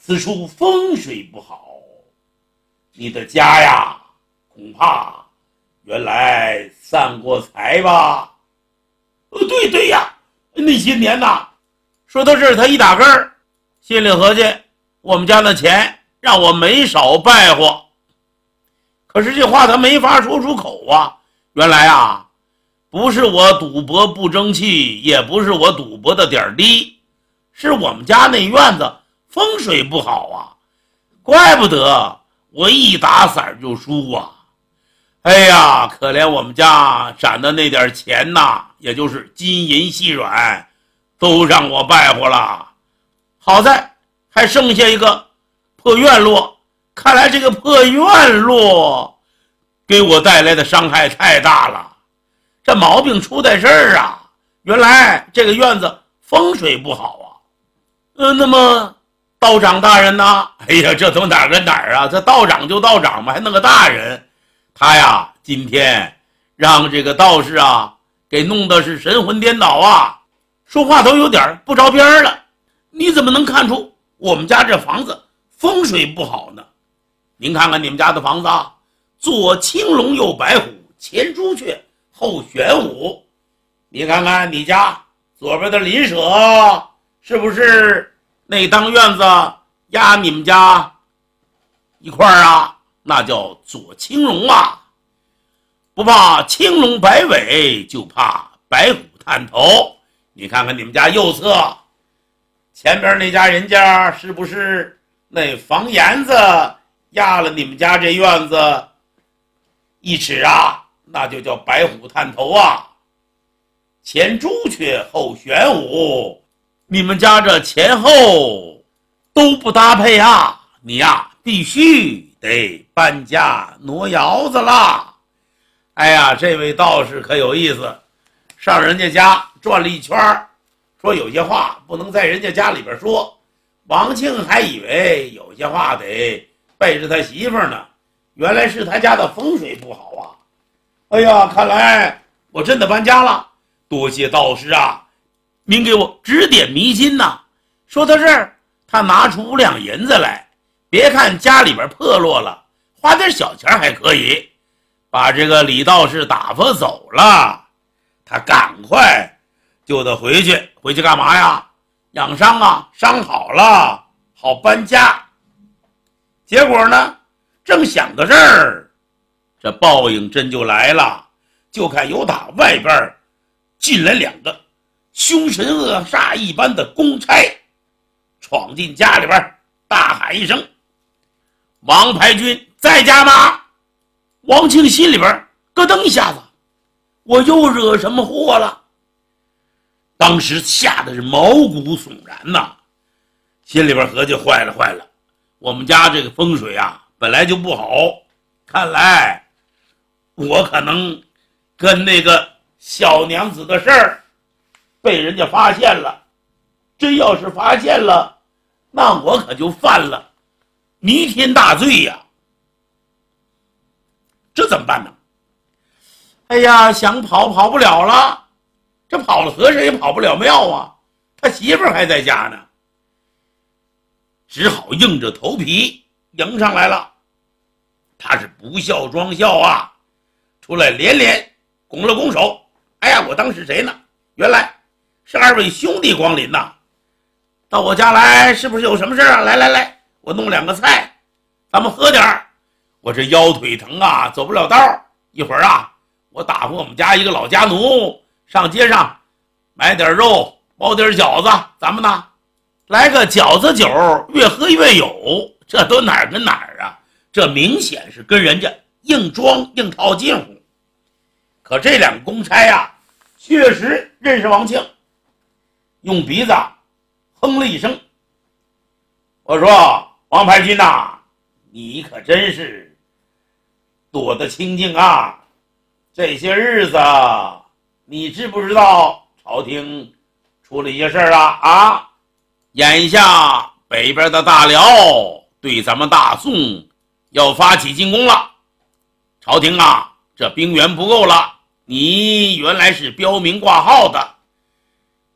此处风水不好，你的家呀，恐怕原来散过财吧？对呀，那些年呐，说到这儿，他一打根儿，心里合计，我们家的钱让我没少败坏。可是这话他没法说出口啊。原来啊，不是我赌博不争气，也不是我赌博的点儿低，是我们家那院子风水不好啊，怪不得我一打散就输啊。哎呀，可怜我们家攒的那点钱呐，也就是金银细软，都让我败坏了。好在还剩下一个破院落，看来这个破院落给我带来的伤害太大了。这毛病出在这儿啊，原来这个院子风水不好啊。那么道长大人呢？哎呀，这都哪儿跟哪儿啊？这道长就道长嘛，还弄个大人。他呀，今天让这个道士啊给弄的是神魂颠倒啊，说话都有点不着边了。你怎么能看出我们家这房子风水不好呢？您看看你们家的房子啊，左青龙右白虎，前朱雀后玄武。你看看你家左边的邻舍是不是那当院子压你们家一块啊？那叫左青龙啊。不怕青龙摆尾，就怕白虎探头。你看看你们家右侧前边那家人家，是不是那房檐子压了你们家这院子一尺啊？那就叫白虎探头啊。前朱雀后玄武，你们家这前后都不搭配啊，你呀必须得搬家挪窑子啦。哎呀，这位道士可有意思，上人家家转了一圈，说有些话不能在人家家里边说。王庆还以为有些话得背着他媳妇呢，原来是他家的风水不好啊。哎呀，看来我真的搬家了，多谢道士啊，您给我指点迷津呐。说到这儿，他拿出5两银子来，别看家里边破落了，花点小钱还可以，把这个李道士打发走了。他赶快就得回去干嘛呀？养伤啊，伤好了好搬家。结果呢，正想到这儿，这报应真就来了。就看有打外边进来2个凶神恶煞一般的公差，闯进家里边，大喊一声：王牌军在家吗？王庆心里边咯噔一下子，我又惹什么祸了？当时吓得是毛骨悚然呐，心里边合计坏了，我们家这个风水啊本来就不好，看来我可能跟那个小娘子的事儿被人家发现了。真要是发现了，那我可就犯了弥天大罪呀。这怎么办呢？哎呀，想跑不了了，这跑了和尚也跑不了庙啊，他媳妇儿还在家呢，只好硬着头皮迎上来了。他是不孝装孝啊，出来连拱了拱手。哎呀，我当是谁呢？原来是2位兄弟光临呐，到我家来是不是有什么事啊？来，我弄2个菜，咱们喝点儿。我这腰腿疼啊，走不了道，一会儿啊，我打发我们家一个老家奴上街上买点肉，包点饺子，咱们呢来个饺子酒，越喝越有。这都哪儿跟哪儿啊？这明显是跟人家硬装硬套近乎。可这2个公差啊，确实认识王庆，用鼻子哼了一声。我说王牌军呐，你可真是躲得清静啊，这些日子你知不知道朝廷出了一些事儿啊？眼下北边的大辽对咱们大宋要发起进攻了，朝廷啊，这兵源不够了。你原来是标明挂号的，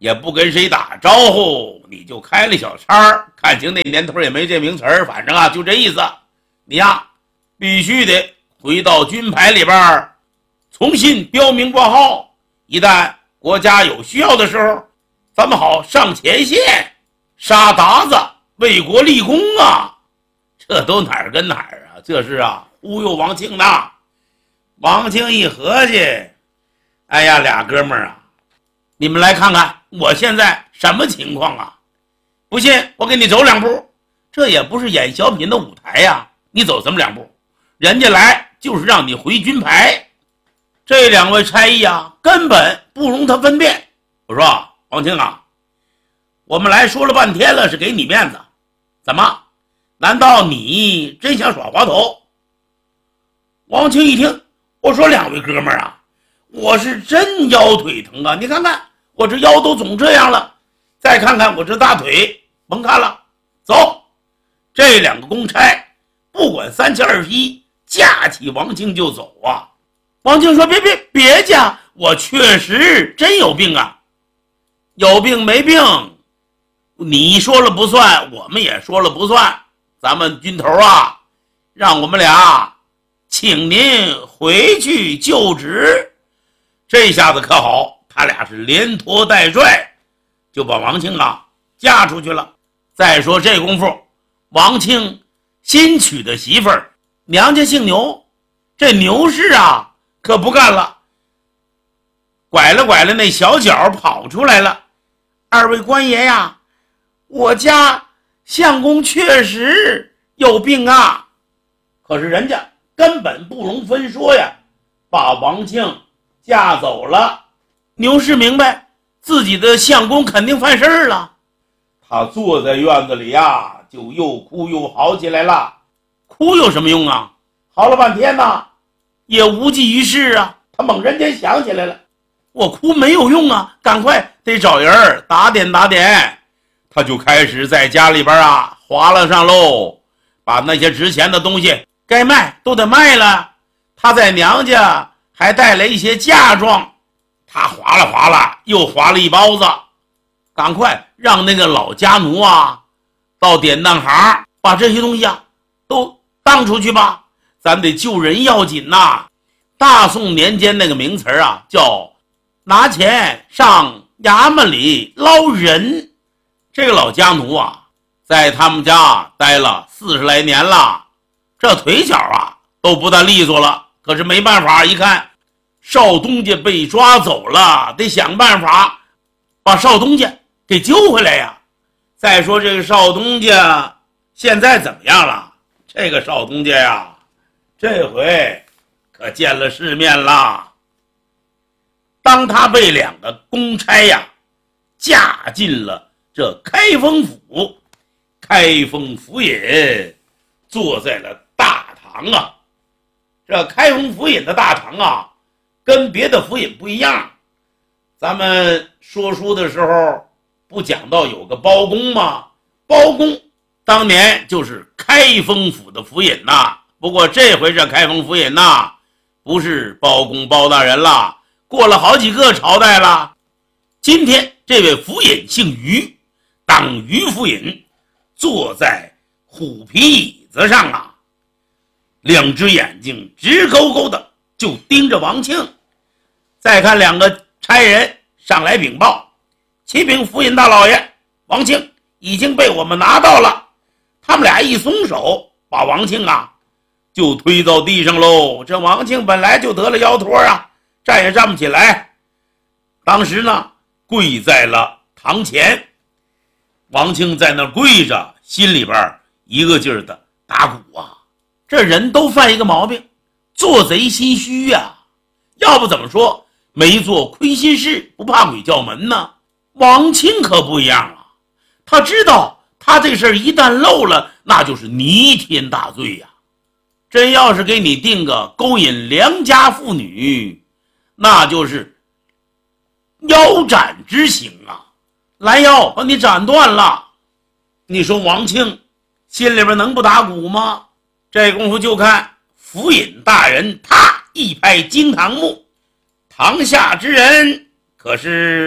也不跟谁打招呼，你就开了小差，看清那年头也没这名词儿，反正就这意思。你呀，必须得回到军牌里边，重新标明挂号。一旦国家有需要的时候，咱们好上前线杀鞑子，为国立功啊！这都哪儿跟哪儿啊？这是忽悠王庆的。王庆一合计，哎呀，俩哥们儿啊，你们来看看我现在什么情况啊？不信我给你走两步。这也不是演小品的舞台呀，你走什么两步？人家来就是让你回军牌。这两位差役根本不容他分辨。我说王庆我们来说了半天了，是给你面子，怎么？难道你真想耍滑头？王庆一听，我说两位哥们儿我是真腰腿疼啊！你看看我这腰都肿这样了，再看看我这大腿，甭看了，走！这两个公差不管三七二十一，架起王庆就走啊！王庆说：“别架，我确实真有病啊，有病没病，你说了不算，我们也说了不算。咱们军头让我们俩请您回去就职。”这下子可好，他俩是连拖带拽，就把王庆嫁出去了。再说这功夫，王庆新娶的媳妇儿，娘家姓牛，这牛氏可不干了，拐了那小脚跑出来了。二位官爷呀，我家相公确实有病啊！可是人家根本不容分说呀，把王庆嫁走了。牛氏明白自己的相公肯定犯事了，他坐在院子里就又哭又嚎起来了。哭有什么用啊？嚎了半天也无济于事啊。他猛然间想起来了，我哭没有用啊，赶快得找人打点打点。他就开始在家里边划了上喽，把那些值钱的东西该卖都得卖了。他在娘家还带来一些嫁妆，他划了又划了一包子，赶快让那个老家奴到典当行把这些东西都当出去吧，咱得救人要紧呐。大宋年间那个名词叫拿钱上衙门里捞人。这个老家奴在他们家待了40来年了，这腿脚都不大利索了。可是没办法，一看少东家被抓走了，得想办法把少东家给救回来呀。再说这个少东家现在怎么样了？这个少东家这回可见了世面了。当他被两个公差嫁进了这开封府，开封府尹坐在了大堂这开封府尹的大堂跟别的府尹不一样。咱们说书的时候不讲到有个包公吗？包公当年就是开封府的府尹不过这回这开封府尹不是包公包大人了，过了好几个朝代了。今天这位府尹姓于，当于府尹，坐在虎皮椅子上两只眼睛直勾勾的就盯着王庆。再看两个差人上来禀报，启禀府尹大老爷，王庆已经被我们拿到了。他们俩一松手，把王庆就推到地上喽。这王庆本来就得了腰托站也站不起来，当时跪在了堂前。王庆在那跪着，心里边一个劲儿的打鼓这人都犯一个毛病，做贼心虚要不怎么说没做亏心事不怕鬼叫门呢？王庆可不一样他知道他这事儿一旦漏了，那就是弥天大罪真要是给你定个勾引良家妇女，那就是腰斩之刑拦腰把你斩断了。你说王庆心里边能不打鼓吗？这功夫就看府尹大人他一拍惊堂木，堂下之人可是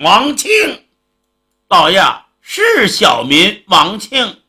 王庆。老爷，是小民王庆。